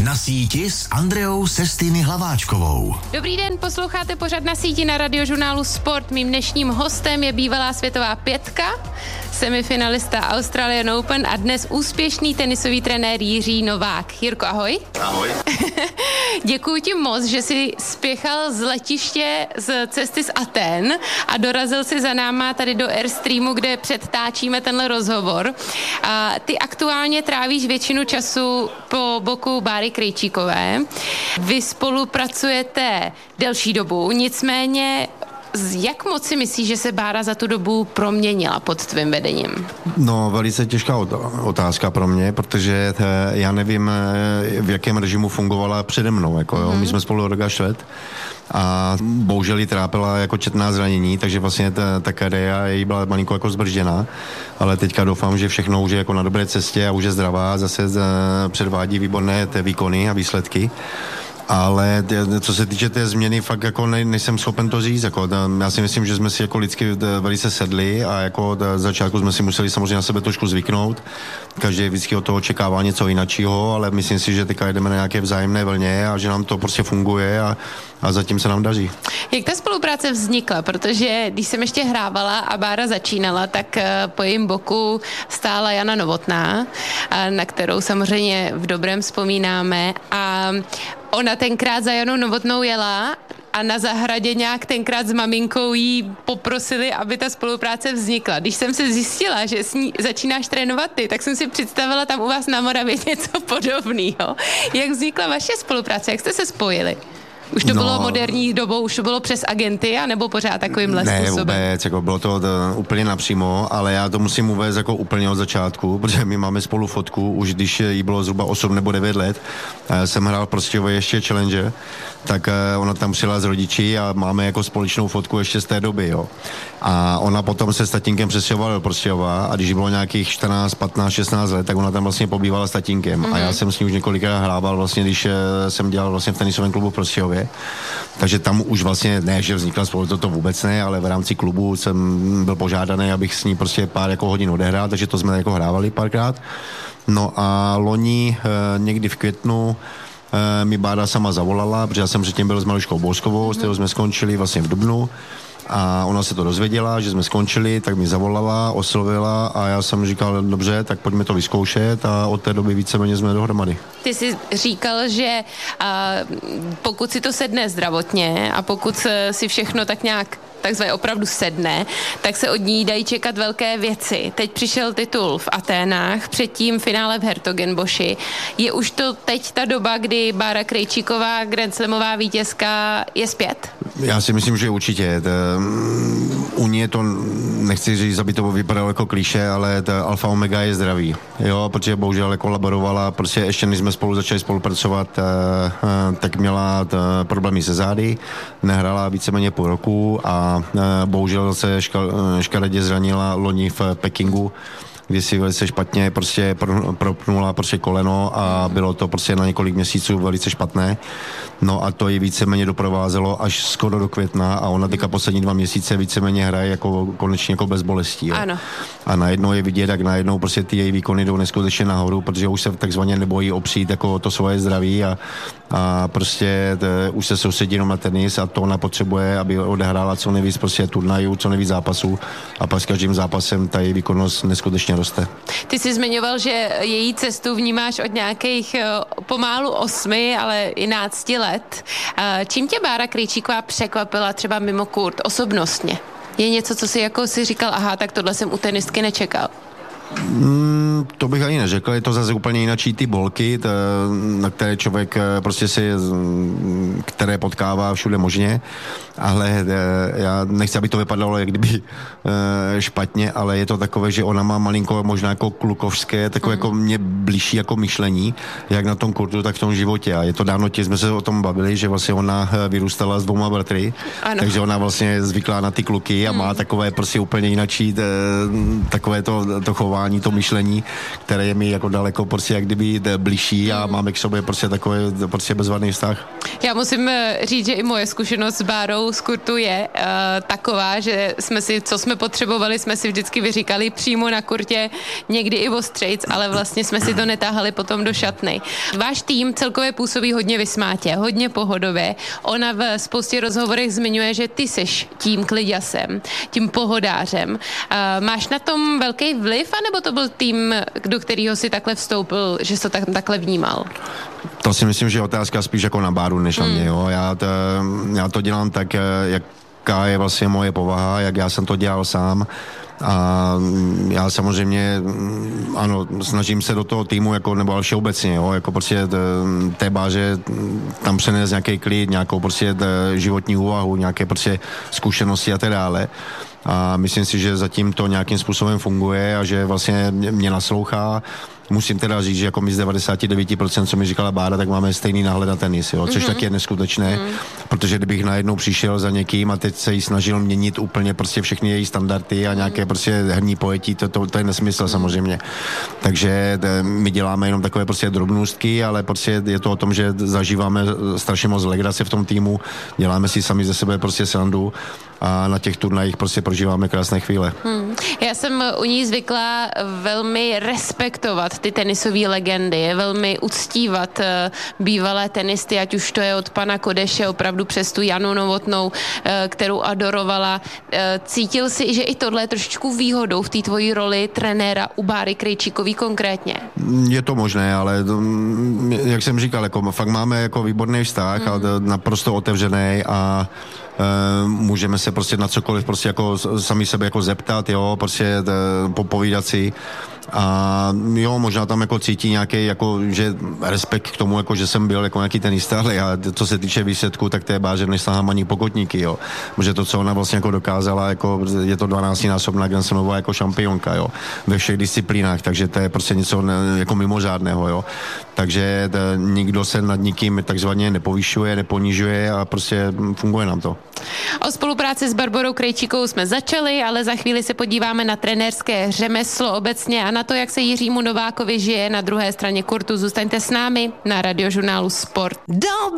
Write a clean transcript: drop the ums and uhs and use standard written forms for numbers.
Na síti s Andreou Sestiny Hlaváčkovou. Dobrý den, posloucháte pořad Na síti na radiožurnálu Sport. Mým dnešním hostem je bývalá světová pětka, semifinalista Australian Open a dnes úspěšný tenisový trenér Jiří Novák. Jirko, ahoj. Ahoj. Děkuji ti moc, že jsi spěchal z letiště z cesty z Aten a dorazil si za náma tady do Airstreamu, kde předtáčíme tenhle rozhovor. A ty aktuálně trávíš většinu času po boku Báry Krejčíkové. Vy spolupracujete delší dobu, nicméně jak moc si myslíš, že se Bára za tu dobu proměnila pod tvým vedením? No, velice těžká otázka pro mě, protože já nevím, v jakém režimu fungovala přede mnou. My jsme spolu rok a čtvrt a bohužel jí trápila jako četná zranění, takže vlastně ta kariéra jí byla malinko jako zbržděna, ale teďka doufám, že všechno už je jako na dobré cestě a už je zdravá, zase předvádí výborné výkony a výsledky. Ale co se týče té změny, fakt jako nejsem schopen to říct. Já si myslím, že jsme si jako lidsky velice sedli a jako začátku jsme si museli samozřejmě na sebe trošku zvyknout. Každý vždycky od toho očekává něco jiného, ale myslím si, že teďka jdeme na nějaké vzájemné vlně a že nám to prostě funguje a zatím se nám daří. Jak ta spolupráce vznikla? Protože když jsem ještě hrávala a Bára začínala, tak po jejím boku stála Jana Novotná, na kterou samozřejmě v dobrém vzpomínáme, a ona tenkrát za Janou Novotnou jela a na zahradě nějak tenkrát s maminkou jí poprosili, aby ta spolupráce vznikla. Když jsem se zjistila, že s ní začínáš trénovat ty, tak jsem si představila tam u vás na Moravě něco podobného. Jak vznikla vaše spolupráce? Jak jste se spojili? Už to bylo moderní dobou, už to bylo přes agenty, anebo pořád takovýmhle způsobem? Ne, vůbec, bylo to úplně napřímo, ale já to musím uvést jako úplně od začátku, protože my máme spolu fotku, už když jí bylo zhruba 8 nebo 9 let, jsem hrál prostě ještě Challenger, tak ona tam přijela s rodiči a máme jako společnou fotku ještě z té doby, jo. A ona potom se s tatínkem přestěhovala do Prostějova a když bylo nějakých 14, 15, 16 let, tak ona tam vlastně pobývala s tatínkem. A já jsem s ní už několikrát hrával vlastně, když jsem dělal vlastně v tenisovém klubu v Prostějově. Takže tam už vlastně, ne, že vznikla spolu, to vůbec ne, ale v rámci klubu jsem byl požádaný, abych s ní prostě pár jako hodin odehrál, takže to jsme jako hrávali párkrát. No a loni někdy v květnu mi Bára sama zavolala, protože já jsem předtím byl s Maruškou Bouskovou, s kterou jsme skončili vlastně v dubnu. A ona se to dozvěděla, že jsme skončili, tak mi zavolala, oslovila a já jsem říkal, dobře, tak pojďme to vyzkoušet a od té doby víceméně jsme dohromady. Ty jsi říkal, že pokud si to sedne zdravotně a pokud si všechno tak nějak takzvaně opravdu sedne, tak se od ní dají čekat velké věci. Teď přišel titul v Aténách, předtím finále v Hertogenboši. Je už to teď ta doba, kdy Bára Krejčíková, grandslamová vítězka, je zpět? Já si myslím, že určitě. U ní je to, nechci říct, aby to vypadalo jako klišé, ale alfa omega je zdraví. Jo, protože bohužel kolaborovala, prostě ještě než jsme spolu začali spolupracovat, tak měla problémy se zády, nehrála víceméně půl roku a bohužel se škaredě zranila loni v Pekingu, kdy si velice špatně prostě propnula prostě koleno a bylo to prostě na několik měsíců velice špatné. No a to ji víceméně doprovázelo až skoro do května a ona teďka poslední 2 měsíce víceméně hraje jako konečně jako bez bolestí. Jo. Ano. A najednou je vidět, jak najednou prostě ty její výkony jdou neskutečně nahoru, protože už se takzvaně nebojí opřít jako to svoje zdraví a prostě už se soustředí jenom na tenis a to ona potřebuje, aby odehrála co nejvíc prostě turnajů, co nejvíc zápasů a pak s každým zápasem ta její výkonnost neskutečně roste. Ty jsi zmiňoval, že její cestu vnímáš od nějakých pomálu 8, ale 11 let. Čím tě Bára Krejčíková překvapila třeba mimo kurt osobnostně? Je něco, co si jako si říkal, aha, tak tohle jsem u tenistky nečekal? To bych ani neřekl, je to zase úplně jinačí ty bolky, na které člověk prostě které potkává všude možně, ale já nechci, aby to vypadalo jak kdyby špatně, ale je to takové, že ona má malinko možná jako klukovské, takové jako mě blížší jako myšlení, jak na tom kurtu, tak v tom životě a je to dávno, jsme se o tom bavili, že vlastně ona vyrůstala s 2 bratry, takže ona vlastně zvyklá na ty kluky a má takové prostě úplně jinačí takové to chování chování, to myšlení, které je mi jako daleko prostě jak kdyby bližší a máme k sobě prostě takový prostě bezvadný vztah. Já musím říct, že i moje zkušenost s Bárou z kurtu je taková, že co jsme potřebovali, jsme si vždycky vyříkali přímo na kurtě, někdy i ostřejc, ale vlastně jsme si to netáhali potom do šatny. Váš tým celkově působí hodně vysmátě, hodně pohodově. Ona v spoustě rozhovorech zmiňuje, že ty seš tím kliďasem, tím pohodářem. Máš na tom velký vliv, anebo to byl tým, do kterého si takhle vstoupil, že jsi to takhle vnímal? To si myslím, že je otázka spíš jako na Báru, než na mě. Jo. Já to dělám tak, jaká je vlastně moje povaha, jak já jsem to dělal sám. A já samozřejmě, ano, snažím se do toho týmu, jako, nebo ale všeobecně, jo, jako prostě té Báře tam přenést nějaký klid, nějakou prostě životní úvahu, nějaké prostě zkušenosti a tak dále. A myslím si, že zatím to nějakým způsobem funguje a že vlastně mě naslouchá. Musím teda říct, že jako my z 99%, co mi říkala Bára, tak máme stejný náhled na tenis, jo, což taky je neskutečné, protože kdybych najednou přišel za někým a teď se jí snažil měnit úplně prostě všechny její standardy a nějaké prostě herní pojetí, to je nesmysl samozřejmě. Takže my děláme jenom takové prostě drobnůstky, ale prostě je to o tom, že zažíváme strašně moc legrace v tom týmu, děláme si sami ze sebe prostě srandu a na těch turnajích prostě prožíváme krásné chvíle. Já jsem u ní zvykla velmi respektovat ty tenisové legendy, velmi uctívat bývalé tenisty, ať už to je od pana Kodeše opravdu přes tu Janu Novotnou, kterou adorovala. Cítil jsi, že i tohle je trošičku výhodou v té tvojí roli trenéra u Báry Krejčíkový konkrétně? Je to možné, ale jak jsem říkal, jako fakt máme jako výborný vztah a naprosto otevřený a můžeme se prostě na cokoliv prostě jako sami sebe jako zeptat, jo, prostě popovídat si a jo, možná tam jako cítí nějaký jako, že respekt k tomu, jako že jsem byl jako nějaký tenista, ale já, co se týče výsledku, tak té Báře nesahám ani pokotníky, jo, protože to, co ona vlastně jako dokázala, jako je to 12násobná Grand Slamová jako šampionka, jo, ve všech disciplínách, takže to je prostě něco jako mimořádného, jo, takže nikdo se nad nikým takzvaně nepovyšuje, neponižuje a prostě funguje nám to. O spolupráci s Barborou Krejčíkovou jsme začali, ale za chvíli se podíváme na trenérské řemeslo obecně a na to, jak se Jiřímu Novákovi žije na druhé straně kurtu. Zůstaňte s námi na Radiožurnálu Sport.